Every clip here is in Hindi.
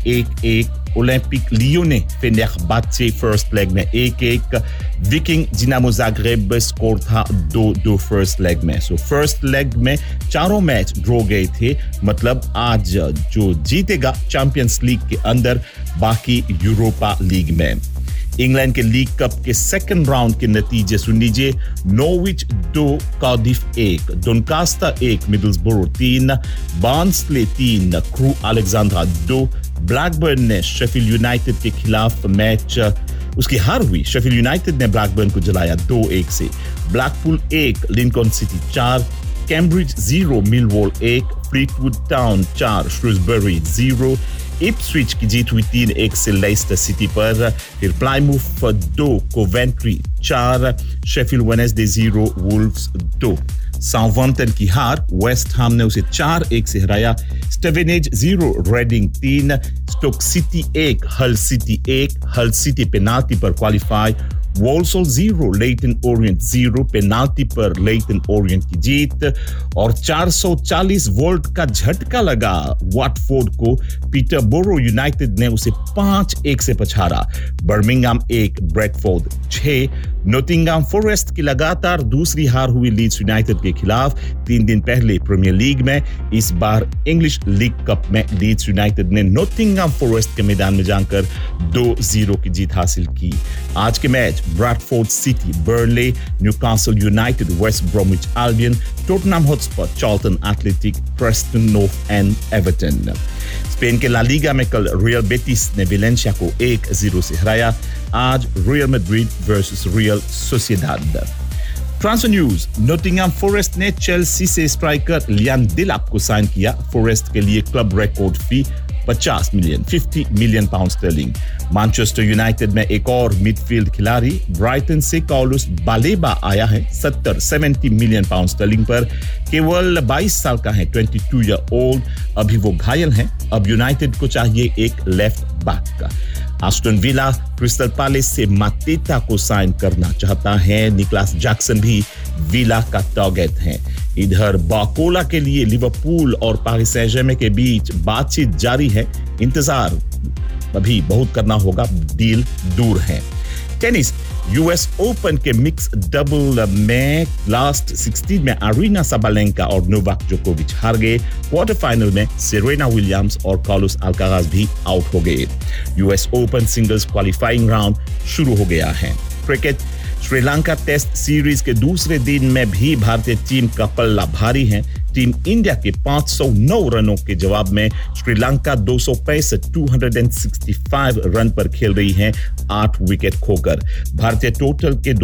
1-1 ओलंपिक लियोने फेनेrbahce फर्स्ट लेग में 1-1 विकिंग डिनामो जाग्रेब स्कोर था 2-2 फर्स्ट लेग में सो फर्स्ट लेग में चारों मैच ड्रॉ गए थे मतलब आज जो जीतेगा चैंपियंस लीग के अंदर बाकी यूरोपा लीग में इंग्लैंड के लीग कप के सेकंड राउंड के नतीजे सुन लीजिए Norwich 2 Cardiff 1 डोनकास्टा 1 मिडलसब्रो 3 बार्नस्ले 3 crew Alexandra 2 Blackburn ने शेफील्ड यूनाइटेड के खिलाफ मैच उसकी हार हुई शेफील्ड यूनाइटेड ने ब्लैकबर्न को जलाया 2-1 से Blackpool 1 Lincoln city 4 Cambridge 0 Millwall 1 Fleetwood town 4 श्रूसबरी 0 Ipswich की जीत हुई 3-1 से लेस्टर सिटी पर फिर प्लायमूथ 2 Coventry 4 Sheffield Wednesday 0 Wolves 2 Southampton की हार वेस्ट हैम ने उसे 4-1 से हराया स्टेवेनेज 0 रेडिंग 3 स्टोक सिटी 1 हल सिटी 1 हल सिटी पेनाल्टी पर qualify Walsall 0 Leyton Orient 0 penalty पर लेटन ओरिएंट की जीत और 440 वोल्ट का झटका लगा वाटफोर्ड को पीटरबोरो यूनाइटेड ने उसे 5-1 से पछाड़ा बर्मिंघम 1 ब्रेडफोर्ड 6 नॉटिंघम फॉरेस्ट की लगातार दूसरी हार हुई लीड्स यूनाइटेड के खिलाफ 3 दिन पहले प्रीमियर लीग में इस बार इंग्लिश लीग कप में लीड्स यूनाइटेड ने नॉटिंघम फॉरेस्ट के मैदान में जाकर 2-0 की जीत हासिल की आज के match Bradford city Burnley Newcastle United waste ब्रोमिच Albion Tottenham Hotspur Charlton athletic Preston north and Everton Spain के ला लीगा में कल रियल बेटिस ने वेलेंसिया को 1-0 से हराया आज real Madrid versus real Sociedad transfer news Nottingham forest ने चेल्सी से स्ट्राइकर लियान डेलाप को साइन किया फॉरेस्ट के लिए क्लब रिकॉर्ड फी 50 million pound sterling Manchester United में एक और मिडफील्ड खिलाड़ी ब्राइटन से कार्लोस बालेबा आया है 70 मिलियन पाउंड स्टर्लिंग पर केवल 22 साल का है 22 ईयर ओल्ड अभी वो घायल हैं अब यूनाइटेड को चाहिए एक लेफ्ट बैक का एस्टन विला क्रिस्टल पैलेस से मातेटा को साइन करना चाहता है निकोलस जैक्सन भी विला का टारगेट है इधर बाकोला के लिए लिवरपूल और पेरिस सैंट-जर्में के बीच बातचीत जारी है इंतजार अभी बहुत करना होगा डील दूर है टेनिस यूएस ओपन के मिक्स डबल में लास्ट 16 में अरीना साबालेंका और नोवाक जोकोविच हार गए क्वार्टर फाइनल में सेरेना विलियम्स और कार्लोस अल्काराज भी आउट हो गए US open singles qualifying round शुरू हो गया है क्रिकेट श्रीलंका टेस्ट सीरीज के दूसरे दिन में भी भारतीय टीम का पल्ला भारी है टीम इंडिया के 509 रनों के जवाब में श्रीलंका 265 रन पर खेल रही है 8 विकेट खोकर भारतीय टोटल के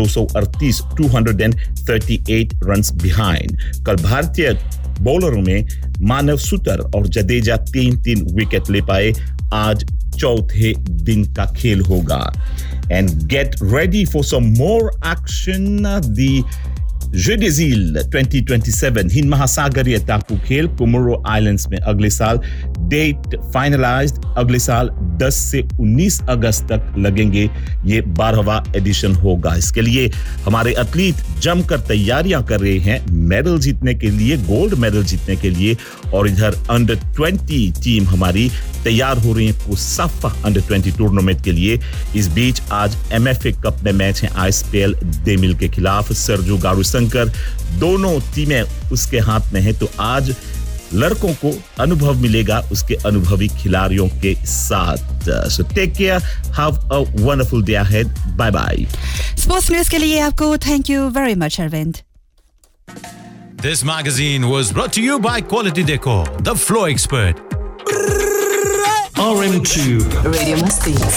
238 रन्स बिहाइंड कल भारतीय बॉलरों में मानव सुतर और जडेजा 3-3 विकेट ले पाए आज चौथे दिन का खेल होगा and get ready for some more action the Jeux des Îles 2027 Hind महासागरीय टापू खेल कोमोरो आइलैंड्स में अगले साल डेट फाइनलाइज्ड अगले साल 10 से 19 अगस्त तक लगेंगे ये 12वां एडिशन होगा इसके लिए हमारे एथलीट जमकर तैयारियां कर रहे हैं मेडल जीतने के लिए गोल्ड मेडल जीतने के लिए और इधर अंडर 20 टीम हमारी तैयार हो रही है कोसाफा अंडर 20 टूर्नामेंट के लिए इस बीच आज एमएफए कप में मैच है आईएसपीएल डेमिल के खिलाफ सरजू गारुशंकर दोनों टीमें उसके हाथ में है तो आज लड़कों को अनुभव मिलेगा उसके अनुभवी खिलाड़ियों के साथ so take care have a wonderful day ahead bye bye sports news के लिए आपको thank you very much Arvind This magazine was brought to you by Quality Decor, the floor expert. RM2 Radio Masti.